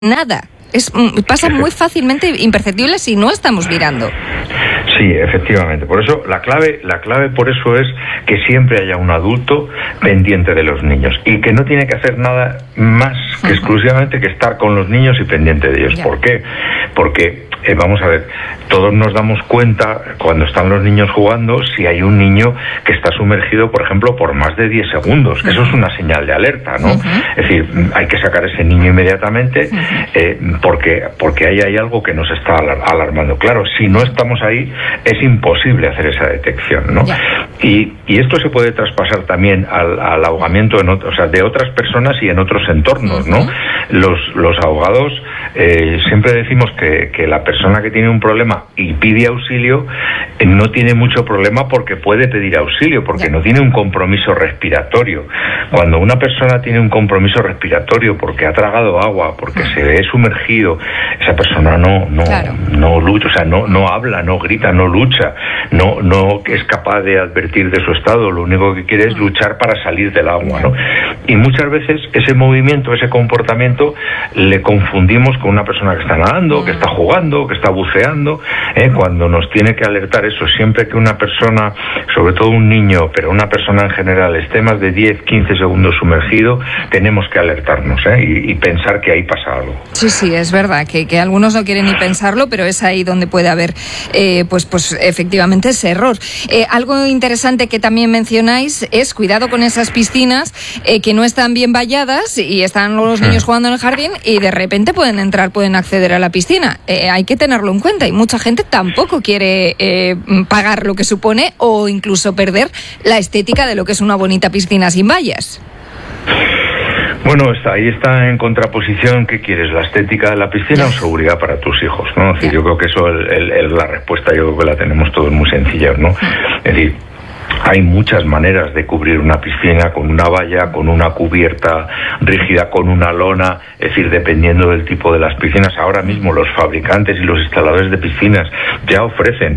nada. Pasa muy fácilmente imperceptible si no estamos mirando. Sí, efectivamente. Por eso la clave por eso es que siempre haya un adulto pendiente de los niños y que no tiene que hacer nada más que exclusivamente que estar con los niños y pendiente de ellos. ¿Por qué? Porque vamos a ver, todos nos damos cuenta cuando están los niños jugando si hay un niño que está sumergido, por ejemplo, por más de 10 segundos. Eso es una señal de alerta, ¿no? Es decir, hay que sacar a ese niño inmediatamente porque ahí hay algo que nos está alarmando. Claro, si no estamos ahí, es imposible hacer esa detección, ¿no? Y esto se puede traspasar también al ahogamiento de otras personas y en otros entornos, ¿no? Los ahogados, siempre decimos que la persona que tiene un problema y pide auxilio no tiene mucho problema porque puede pedir auxilio, porque no tiene un compromiso respiratorio. Cuando una persona tiene un compromiso respiratorio porque ha tragado agua, porque se ve sumergido, esa persona no lucha, o sea, no habla, no grita, no lucha, no es capaz de advertir de su estado, lo único que quiere es luchar para salir del agua, ¿no? Y muchas veces ese movimiento, ese comportamiento, le confundimos con una persona que está nadando, que está jugando, que está buceando, cuando nos tiene que alertar eso. Siempre que una persona, sobre todo un niño, pero una persona en general, esté más de 10, 15 segundos sumergido, tenemos que alertarnos y pensar que ahí pasa algo. Sí, es verdad que algunos no quieren ni pensarlo, pero es ahí donde puede haber pues efectivamente ese error. Algo interesante que también mencionáis es cuidado con esas piscinas que no están bien valladas y están los niños jugando en el jardín y de repente pueden acceder a la piscina. Hay que tenerlo en cuenta y mucha gente tampoco quiere pagar lo que supone o incluso perder la estética de lo que es una bonita piscina sin vallas. Bueno, ahí está en contraposición, ¿qué quieres? ¿La estética de la piscina o seguridad para tus hijos? ¿No? Es decir, yo creo que eso la respuesta yo creo que la tenemos todos muy sencilla, ¿no? Es decir, hay muchas maneras de cubrir una piscina con una valla, con una cubierta rígida, con una lona, es decir, dependiendo del tipo de las piscinas. Ahora mismo los fabricantes y los instaladores de piscinas ya ofrecen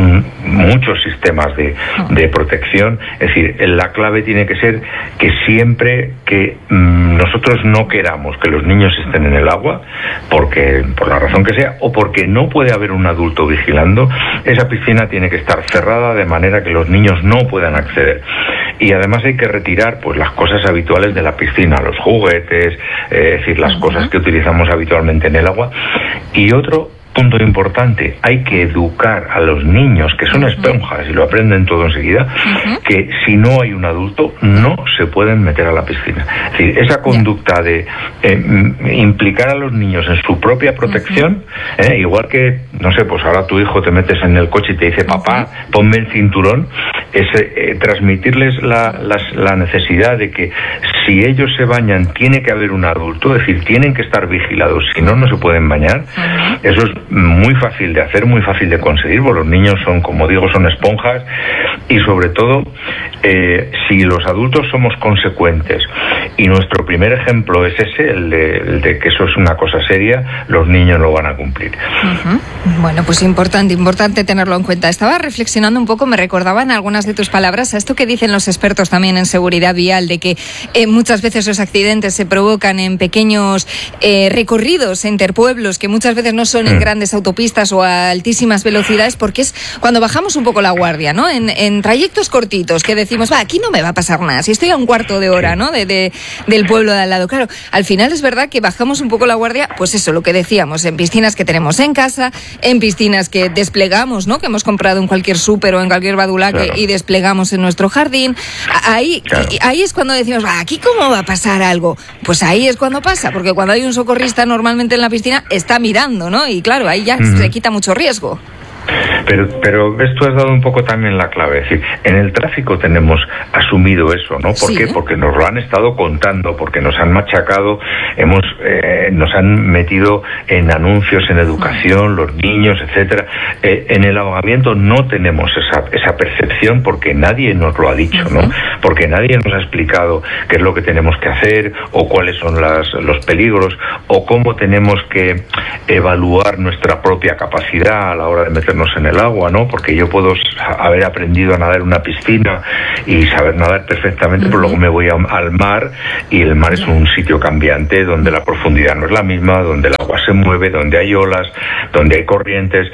muchos sistemas de protección. Es decir, la clave tiene que ser que siempre que nosotros no queramos que los niños estén en el agua, porque por la razón que sea, o porque no puede haber un adulto vigilando, esa piscina tiene que estar cerrada de manera que los niños no puedan acceder. Y además hay que retirar pues las cosas habituales de la piscina, los juguetes, es decir, las cosas que utilizamos habitualmente en el agua. Y otro punto importante, hay que educar a los niños, que son esponjas y lo aprenden todo enseguida, que si no hay un adulto no se pueden meter a la piscina. Es decir, esa conducta de implicar a los niños en su propia protección, igual que, no sé, pues ahora tu hijo te metes en el coche y te dice, papá, ponme el cinturón, es transmitirles la necesidad de que si ellos se bañan tiene que haber un adulto, es decir, tienen que estar vigilados, si no, no se pueden bañar. Eso es muy fácil de hacer, muy fácil de conseguir, porque los niños son, como digo, son esponjas, y sobre todo, si los adultos somos consecuentes, y nuestro primer ejemplo es ese, el de que eso es una cosa seria, los niños lo van a cumplir. Bueno, pues importante tenerlo en cuenta. Estaba reflexionando un poco, me recordaban algunas de tus palabras a esto que dicen los expertos también en seguridad vial, de que muchas veces los accidentes se provocan en pequeños recorridos interpueblos, que muchas veces no son en grandes autopistas o a altísimas velocidades, porque es cuando bajamos un poco la guardia, ¿no? En trayectos cortitos, que decimos, aquí no me va a pasar nada, si estoy a un cuarto de hora, ¿no? Del pueblo de al lado. Claro, al final es verdad que bajamos un poco la guardia, pues eso, lo que decíamos, en piscinas que tenemos en casa, en piscinas que desplegamos, ¿no? Que hemos comprado en cualquier súper o en cualquier badulaque y desplegamos en nuestro jardín. Ahí es cuando decimos, ¿aquí cómo va a pasar algo? Pues ahí es cuando pasa, porque cuando hay un socorrista normalmente en la piscina está mirando, ¿no? Y claro, ahí ya se quita mucho riesgo. Pero esto has dado un poco también la clave, es decir, en el tráfico tenemos asumido eso, ¿no? ¿Por qué? Porque nos lo han estado contando, porque nos han machacado, nos han metido en anuncios, en educación, los niños, etcétera. En el ahogamiento no tenemos esa percepción porque nadie nos lo ha dicho, ¿no? Porque nadie nos ha explicado qué es lo que tenemos que hacer o cuáles son los peligros o cómo tenemos que evaluar nuestra propia capacidad a la hora de meternos en el el agua, ¿no? Porque yo puedo haber aprendido a nadar en una piscina y saber nadar perfectamente, pero luego me voy al mar, y el mar es un sitio cambiante donde la profundidad no es la misma, donde el agua se mueve, donde hay olas, donde hay corrientes,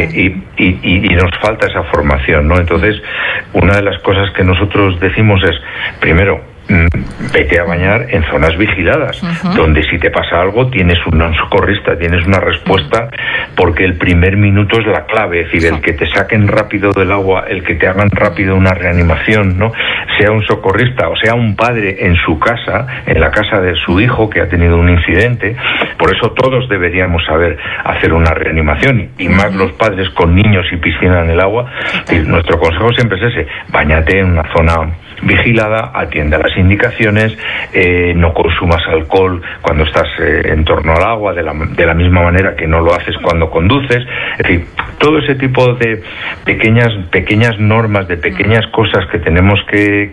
y nos falta esa formación, ¿no? Entonces, una de las cosas que nosotros decimos es, primero, vete a bañar en zonas vigiladas, donde si te pasa algo tienes un socorrista, tienes una respuesta, porque el primer minuto es la clave, es decir, el que te saquen rápido del agua, el que te hagan rápido una reanimación, ¿no? Sea un socorrista o sea un padre en su casa, en la casa de su hijo que ha tenido un incidente. Por eso todos deberíamos saber hacer una reanimación, y más los padres con niños y piscina en el agua. Y nuestro consejo siempre es ese: báñate en una zona vigilada, atiende a las indicaciones, no consumas alcohol cuando estás en torno al agua, de la misma manera que no lo haces cuando conduces. Es decir, todo ese tipo de pequeñas normas, de pequeñas cosas que tenemos que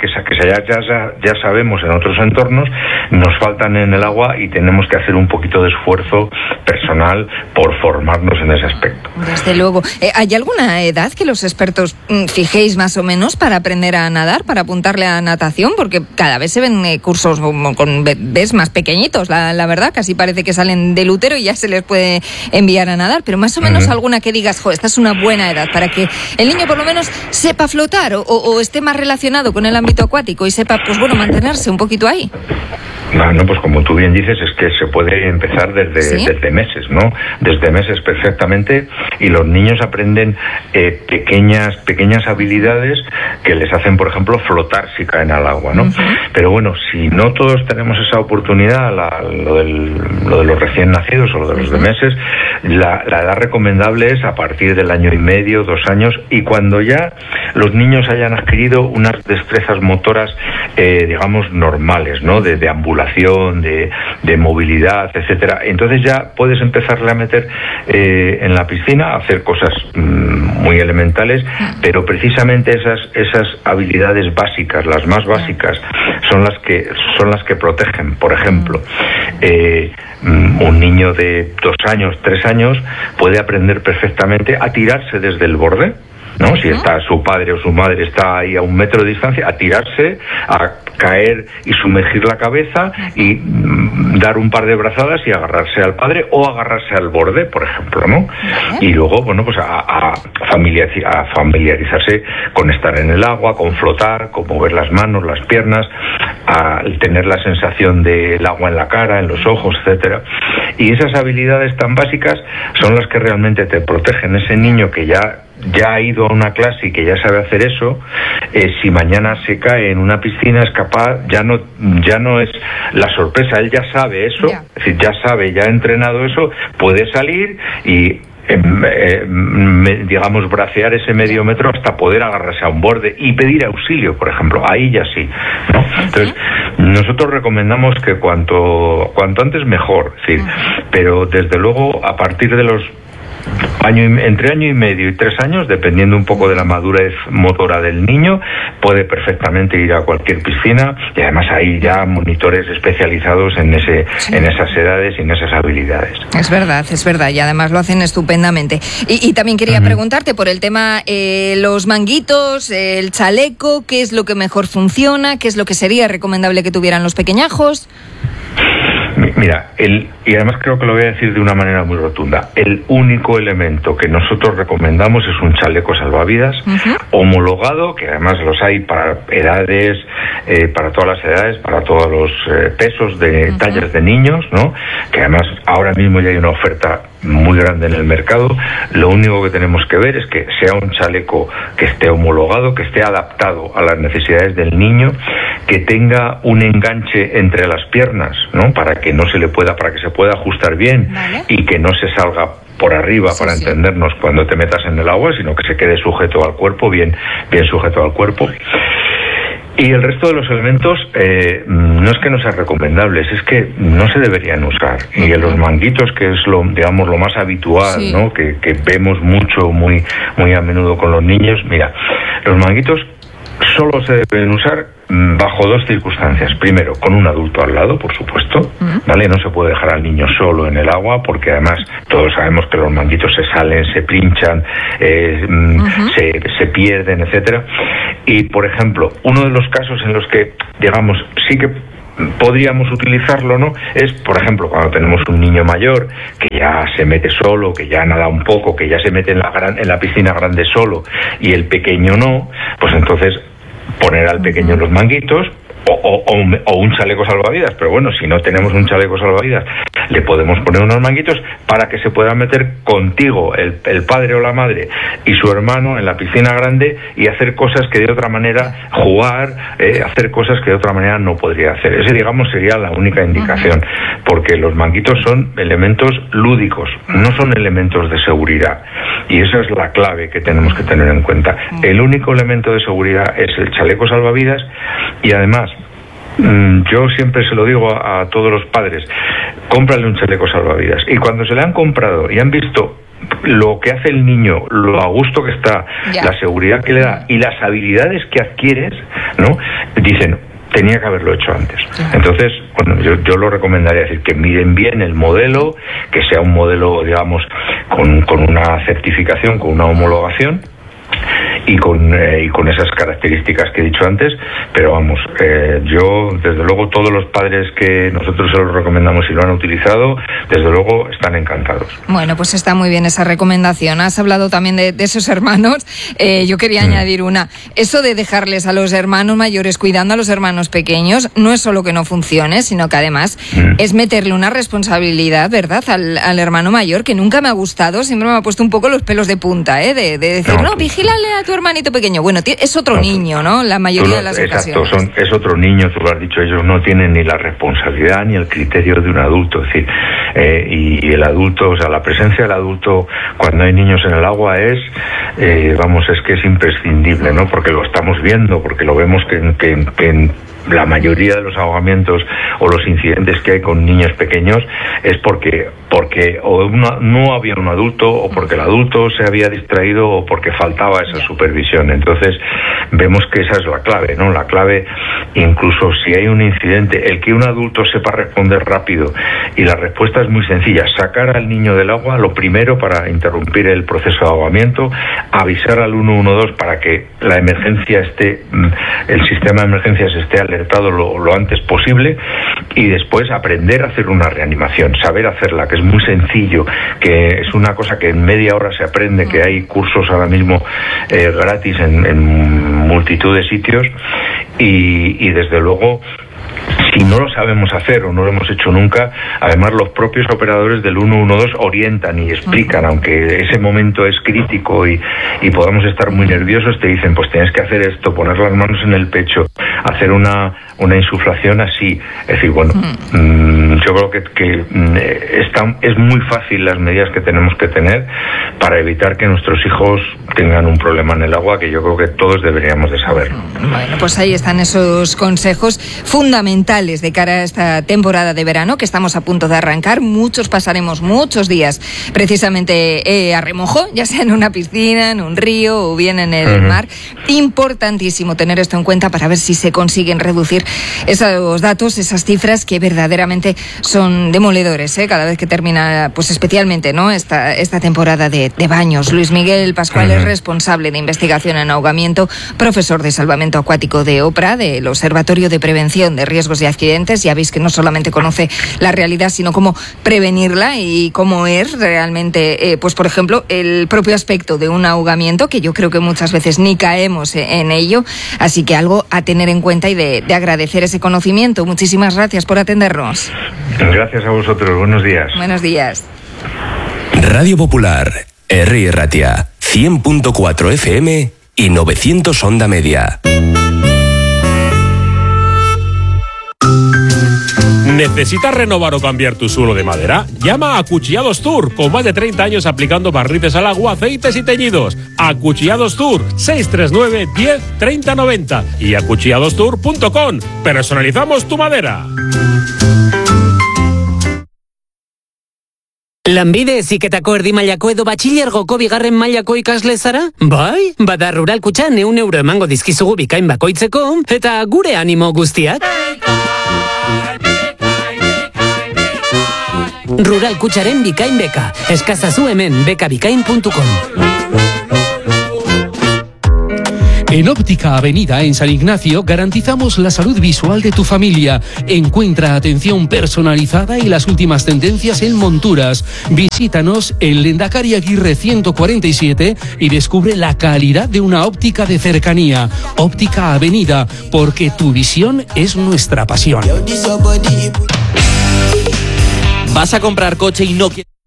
ya sabemos en otros entornos, nos faltan en el agua, y tenemos que hacer un poquito de esfuerzo personal por formarnos en ese aspecto. Desde luego. ¿Hay alguna edad que los expertos fijéis más o menos para aprender a nadar, para apuntarle a natación? Porque cada vez se ven cursos con bebés más pequeñitos, la verdad, casi parece que salen del útero y ya se les puede enviar a nadar, pero más o menos alguna que digas, esta es una buena edad para que el niño por lo menos sepa flotar o esté más relacionado con el ámbito acuático y sepa, mantenerse un poquito ahí. No, pues como tú bien dices, es que se puede empezar desde meses, ¿no? Desde meses perfectamente, y los niños aprenden pequeñas habilidades que les hacen, por ejemplo, flotar si caen al agua, ¿no? Pero bueno, si no todos tenemos esa oportunidad, lo de los recién nacidos o lo de los de meses, la edad recomendable es a partir del 1 año y medio, 2 años, y cuando ya los niños hayan adquirido unas destrezas motoras, digamos, normales, ¿no? De ambulación, de movilidad, etcétera. Entonces ya puedes empezarle a meter en la piscina, a hacer cosas muy elementales, pero precisamente esas habilidades básicas, las más básicas, son las que protegen. Por ejemplo, un niño de 2 años, 3 años puede aprender perfectamente a tirarse desde el borde, ¿no? Si está su padre o su madre está ahí a 1 metro de distancia, a tirarse, a caer y sumergir la cabeza y dar un par de brazadas y agarrarse al padre o agarrarse al borde, por ejemplo, ¿no? Y luego, pues a familiarizarse con estar en el agua, con flotar, con mover las manos, las piernas, a tener la sensación del agua en la cara, en los ojos, etcétera. Y esas habilidades tan básicas son las que realmente te protegen. Ese niño que ya ha ido a una clase y que ya sabe hacer eso, si mañana se cae en una piscina es capaz, ya no es la sorpresa, él ya sabe eso, es decir, ya ha entrenado eso, puede salir y digamos, bracear ese medio metro hasta poder agarrarse a un borde y pedir auxilio, por ejemplo. Ahí ya sí, ¿no? Entonces, nosotros recomendamos que cuanto antes mejor, sí, pero desde luego a partir de los entre 1 año y medio y 3 años, dependiendo un poco de la madurez motora del niño, puede perfectamente ir a cualquier piscina, y además hay ya monitores especializados en esas edades y en esas habilidades. Es verdad, y además lo hacen estupendamente. Y también quería preguntarte por el tema, los manguitos, el chaleco, ¿qué es lo que mejor funciona? ¿Qué es lo que sería recomendable que tuvieran los pequeñajos? Mira, y además creo que lo voy a decir de una manera muy rotunda, el único elemento que nosotros recomendamos es un chaleco salvavidas homologado, que además los hay para edades, para todas las edades, para todos los pesos de tallas de niños, ¿no? Que además ahora mismo ya hay una oferta muy grande en el mercado. Lo único que tenemos que ver es que sea un chaleco que esté homologado, que esté adaptado a las necesidades del niño, que tenga un enganche entre las piernas, ¿no? Para que se pueda ajustar bien, y que no se salga por arriba, para entendernos, cuando te metas en el agua, sino que se quede sujeto al cuerpo, bien sujeto al cuerpo. Y el resto de los elementos no es que no sean recomendables, es que no se deberían usar. Y en los manguitos, que es lo más habitual, ¿no? Que vemos mucho, muy a menudo con los niños. Mira, los manguitos solo se deben usar bajo dos circunstancias. Primero, con un adulto al lado, por supuesto, ¿vale? No se puede dejar al niño solo en el agua, porque además todos sabemos que los manguitos se salen, se pinchan, se pierden, etcétera. Y, por ejemplo, uno de los casos en los que, digamos, sí que podríamos utilizarlo, ¿no? Es, por ejemplo, cuando tenemos un niño mayor que ya se mete solo, que ya nada un poco, que ya se mete en la piscina grande solo y el pequeño no, pues entonces poner al pequeño los manguitos o un chaleco salvavidas. Pero bueno, si no tenemos un chaleco salvavidas, le podemos poner unos manguitos para que se pueda meter contigo el padre o la madre y su hermano en la piscina grande y hacer cosas que de otra manera, jugar, hacer cosas que de otra manera no podría hacer. Ese, digamos, sería la única indicación, porque los manguitos son elementos lúdicos, no son elementos de seguridad, y esa es la clave que tenemos que tener en cuenta. El único elemento de seguridad es el chaleco salvavidas, y además yo siempre se lo digo a todos los padres: cómprale un chaleco salvavidas, y cuando se le han comprado y han visto lo que hace el niño, lo a gusto que está, la seguridad que le da y las habilidades que adquieres, ¿no? Dicen, tenía que haberlo hecho antes. Entonces, bueno, yo lo recomendaría, decir, que miren bien el modelo, que sea un modelo, digamos, con una certificación, con una homologación, y con esas características que he dicho antes. Pero vamos, yo, desde luego, todos los padres que nosotros se los recomendamos y lo han utilizado, desde luego están encantados. Bueno, pues está muy bien esa recomendación. Has hablado también de esos hermanos. Yo quería añadir una. Eso de dejarles a los hermanos mayores cuidando a los hermanos pequeños no es solo que no funcione, sino que además es meterle una responsabilidad, ¿verdad?, al hermano mayor, que nunca me ha gustado, siempre me ha puesto un poco los pelos de punta, de decir, no, vigílale a tu hermanito pequeño. Bueno, es otro niño, ¿no? La mayoría de las ocasiones. Exacto, es otro niño, tú lo has dicho, ellos no tienen ni la responsabilidad ni el criterio de un adulto. Es decir, y el adulto, o sea, la presencia del adulto cuando hay niños en el agua es que es imprescindible, ¿no? Porque lo estamos viendo, porque lo vemos que la mayoría de los ahogamientos o los incidentes que hay con niños pequeños es porque o no había un adulto, o porque el adulto se había distraído, o porque faltaba esa supervisión. Entonces vemos que esa es la clave, ¿no? La clave, incluso si hay un incidente, el que un adulto sepa responder rápido, y la respuesta es muy sencilla: sacar al niño del agua, lo primero, para interrumpir el proceso de ahogamiento, avisar al 112 para que la emergencia el sistema de emergencias esté alertado lo antes posible, y después aprender a hacer una reanimación, saber hacerla, que es muy sencillo, que es una cosa que en media hora se aprende, que hay cursos ahora mismo gratis en multitud de sitios, y desde luego, si no lo sabemos hacer o no lo hemos hecho nunca, además los propios operadores del 112 orientan y explican, aunque ese momento es crítico y podamos estar muy nerviosos, te dicen, pues tienes que hacer esto, poner las manos en el pecho, hacer una insuflación así. Es decir, bueno, yo creo que es muy fácil las medidas que tenemos que tener para evitar que nuestros hijos tengan un problema en el agua, que yo creo que todos deberíamos de saberlo. Bueno, pues ahí están esos consejos fundamentales de cara a esta temporada de verano que estamos a punto de arrancar. Muchos pasaremos muchos días precisamente a remojo, ya sea en una piscina, en un río o bien en el mar. Importantísimo tener esto en cuenta para ver si se consiguen reducir esos datos, esas cifras que verdaderamente son demoledores, cada vez que termina, pues especialmente, ¿no?, esta temporada de baños. Luis Miguel Pascual es responsable de investigación en ahogamiento, profesor de salvamento acuático de OPRA, del Observatorio de Prevención de Riesgos y Accidentes. Ya veis que no solamente conoce la realidad, sino cómo prevenirla y cómo es realmente, pues por ejemplo, el propio aspecto de un ahogamiento, que yo creo que muchas veces ni caemos en ello. Así que algo a tener en cuenta y de agradecer ese conocimiento. Muchísimas gracias por atendernos. Gracias a vosotros. Buenos días. Buenos días. Radio Popular, Herri Ratia, 100.4 FM y 900 onda media. ¿Necesitas renovar o cambiar tu suelo de madera? Llama a Acuchillados Tour, con más de 30 años aplicando barnices al agua, aceites y teñidos. Acuchillados Tour, 639 10 30 90 y acuchilladostour.com. Personalizamos tu madera. Lanbide heziketako erdi mailako edo batxilergoko bigarren mailako ikasle zara? Bai, bada Rural Kutxan 100 euro emango dizkizugu bikain bakoitzeko, eta gure animo guztiak. Rural Kutxaren bikain beka. Eskazazu hemen bekabikain.com. En Óptica Avenida, en San Ignacio, garantizamos la salud visual de tu familia. Encuentra atención personalizada y las últimas tendencias en monturas. Visítanos en Lendakari Aguirre 147 y descubre la calidad de una óptica de cercanía. Óptica Avenida, porque tu visión es nuestra pasión. ¿Vas a comprar coche y no quieres